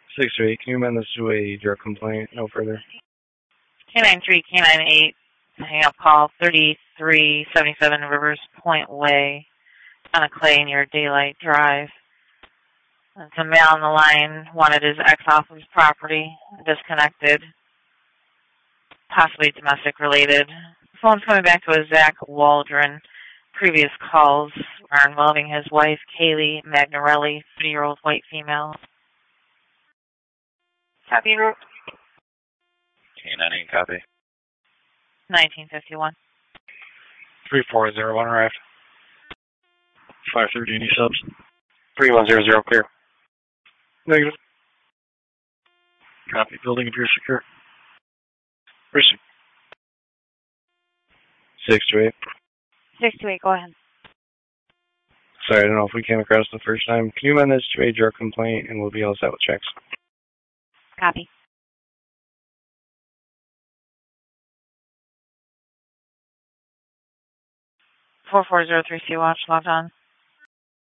628, can you amend this to a drug complaint? No further. K93, K98, hang up call 3377 Rivers Point Way on a Clay near Daylight Drive. It's a male on the line, wanted his ex off of his property, disconnected, possibly domestic related. The phone's coming back to a Zach Waldron. Previous calls are involving his wife, Kaylee Magnarelli, 30-year-old white female. Copy, route. K98, copy. 1951. 3401 arrived. 530, any subs? 3100, clear. Negative. Copy, building appears secure. Proceed. 628. 628, go ahead. Sorry, I don't know if we came across the first time. Can you amend this to a drug complaint and we'll be all set with checks? Copy. 4403 Sea Watch, logged on.